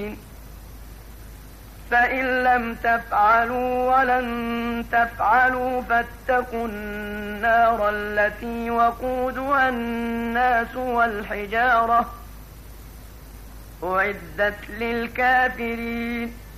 فإن لم تفعلوا ولن تفعلوا فاتقوا النار التي وقودها الناس والحجارة أعدت للكافرين